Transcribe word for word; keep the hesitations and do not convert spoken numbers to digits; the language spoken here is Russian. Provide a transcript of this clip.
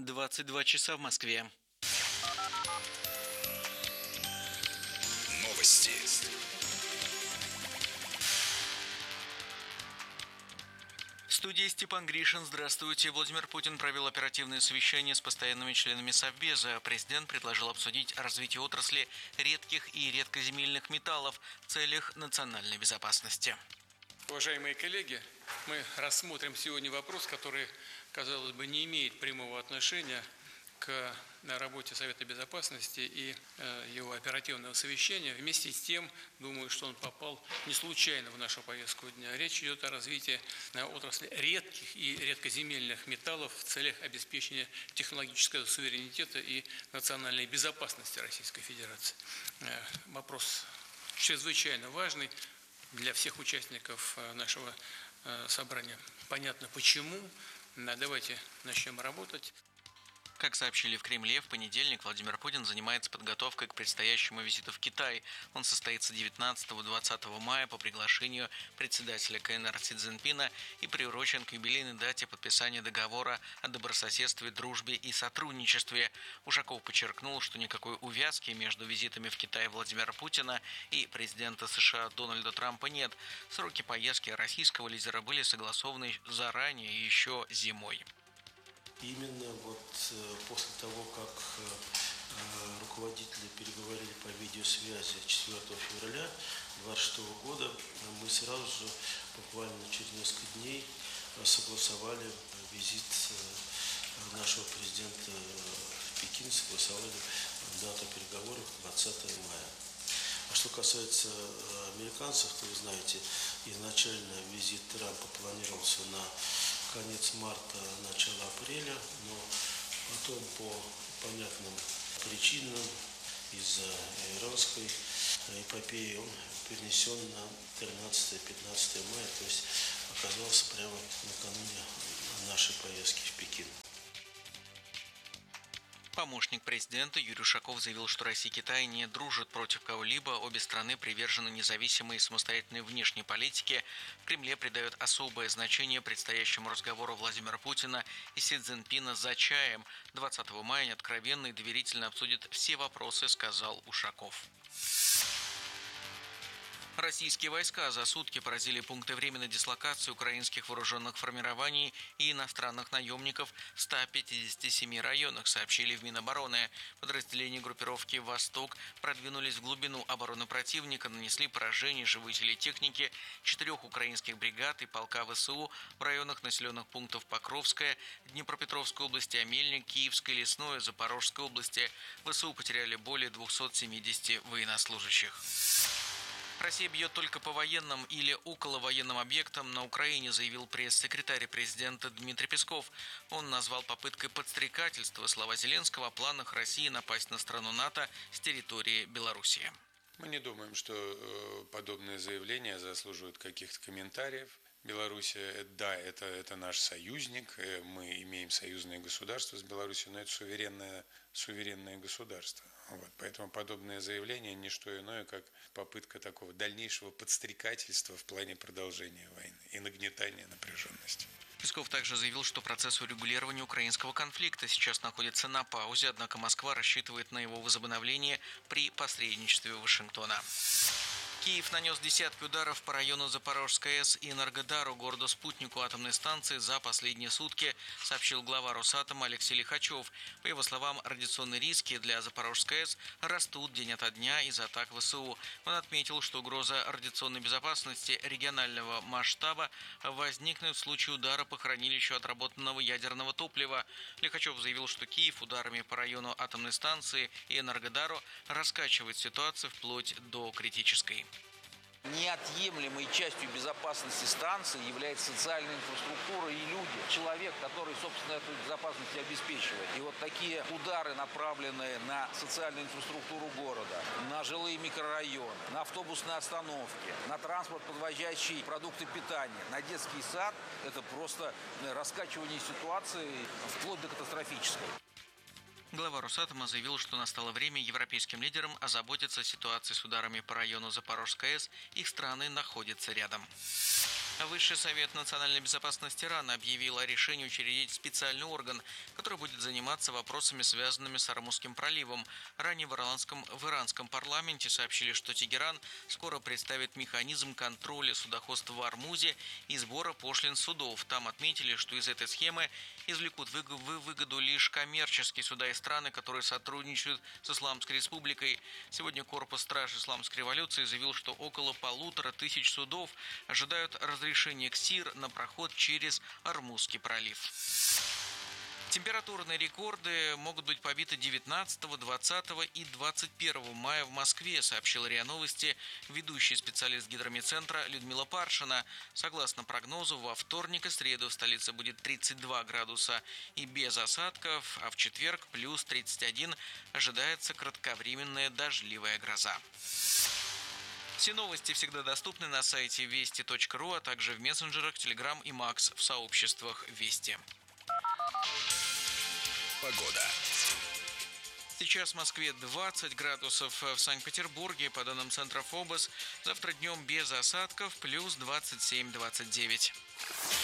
двадцать два часа в Москве. Новости. В студии Степан Гришин. Здравствуйте. Владимир Путин провел оперативное совещание с постоянными членами Совбеза. Президент предложил обсудить развитие отрасли редких и редкоземельных металлов в целях национальной безопасности. Уважаемые коллеги, мы рассмотрим сегодня вопрос, который, казалось бы, не имеет прямого отношения к работе Совета Безопасности и его оперативного совещания. Вместе с тем, думаю, что он попал не случайно в нашу повестку дня. Речь идет о развитии отрасли редких и редкоземельных металлов в целях обеспечения технологического суверенитета и национальной безопасности Российской Федерации. Вопрос чрезвычайно важный для всех участников нашего собрания. Понятно почему. Давайте начнем работать. Как сообщили в Кремле, в понедельник Владимир Путин занимается подготовкой к предстоящему визиту в Китай. Он состоится девятнадцатого-двадцатого мая по приглашению председателя КНР Си Цзиньпина и приурочен к юбилейной дате подписания договора о добрососедстве, дружбе и сотрудничестве. Ушаков подчеркнул, что никакой увязки между визитами в Китай Владимира Путина и президента США Дональда Трампа нет. Сроки поездки российского лидера были согласованы заранее, еще зимой. Именно вот после того, как руководители переговорили по видеосвязи четвёртого февраля двадцать шестого года, мы сразу же, буквально через несколько дней, согласовали визит нашего президента в Пекин, согласовали дату переговоров двадцатого мая. А что касается американцев, то вы знаете, изначально визит Трампа планировался на конец марта, начало апреля, но потом по понятным причинам из-за иранской эпопеи он перенесен на тринадцатое-пятнадцатое мая, то есть оказался прямо накануне нашей поездки в Пекин. Помощник президента Юрий Ушаков заявил, что Россия и Китай не дружат против кого-либо, обе страны привержены независимой и самостоятельной внешней политике. В Кремле придают особое значение предстоящему разговору Владимира Путина и Си Цзиньпина за чаем. двадцатого мая они откровенно и доверительно обсудят все вопросы, сказал Ушаков. Российские войска за сутки поразили пункты временной дислокации украинских вооруженных формирований и иностранных наемников в ста пятидесяти семи районах, сообщили в Минобороны. Подразделения группировки «Восток» продвинулись в глубину обороны противника, нанесли поражение живой силе техники четырех украинских бригад и полка ВСУ в районах населенных пунктов Покровская, Днепропетровской области, Амельник, Киевской, Лесное, Запорожской области. ВСУ потеряли более двухсот семидесяти военнослужащих. Россия бьет только по военным или околовоенным объектам на Украине, заявил пресс-секретарь президента Дмитрий Песков. Он назвал попыткой подстрекательства слова Зеленского о планах России напасть на страну НАТО с территории Белоруссии. Мы не думаем, что подобные заявления заслуживают каких-то комментариев. Белоруссия, да, это, это наш союзник, мы имеем союзное государство с Беларусью, но это суверенное, суверенное государство. Вот, поэтому подобное заявление не что иное, как попытка такого дальнейшего подстрекательства в плане продолжения войны и нагнетания напряженности. Песков также заявил, что процесс урегулирования украинского конфликта сейчас находится на паузе, однако Москва рассчитывает на его возобновление при посредничестве Вашингтона. Киев нанес десятки ударов по району Запорожской АЭС и Энергодару, городу-спутнику атомной станции, за последние сутки, сообщил глава Росатома Алексей Лихачев. По его словам, радиационные риски для Запорожской АЭС растут день ото дня из-за атак ВСУ. Он отметил, что угроза радиационной безопасности регионального масштаба возникнет в случае удара по хранилищу отработанного ядерного топлива. Лихачев заявил, что Киев ударами по району атомной станции и Энергодару раскачивает ситуацию вплоть до критической. Неотъемлемой частью безопасности станции является социальная инфраструктура и люди. Человек, который, собственно, эту безопасность обеспечивает. И вот такие удары, направленные на социальную инфраструктуру города, на жилые микрорайоны, на автобусные остановки, на транспорт, подвозящий продукты питания, на детский сад, это просто раскачивание ситуации вплоть до катастрофической. Глава Росатома заявил, что настало время европейским лидерам озаботиться ситуацией с ударами по району Запорожской АЭС. Их страны находятся рядом. Высший совет национальной безопасности Ирана объявил о решении учредить специальный орган, который будет заниматься вопросами, связанными с Ормузским проливом. Ранее в иранском, в иранском парламенте сообщили, что Тегеран скоро представит механизм контроля судоходства в Ормузе и сбора пошлин судов. Там отметили, что из этой схемы извлекут выгоду лишь коммерческие суда и страны, которые сотрудничают с Исламской Республикой. Сегодня корпус стражи Исламской революции заявил, что около полутора тысяч судов ожидают разрешения КСИР на проход через Ормузский пролив. Температурные рекорды могут быть побиты девятнадцатого, двадцатого и двадцать первого мая в Москве, сообщил РИА Новости ведущий специалист гидрометцентра Людмила Паршина. Согласно прогнозу, во вторник и среду в столице будет тридцать два градуса и без осадков, а в четверг плюс тридцать один ожидается кратковременная дождливая гроза. Все новости всегда доступны на сайте вести точка ру, а также в мессенджерах Telegram и Макс в сообществах Вести. Погода. Сейчас в Москве двадцать градусов, в Санкт-Петербурге, по данным центра ФОБОС, завтра днем без осадков, плюс двадцать семь - двадцать девять.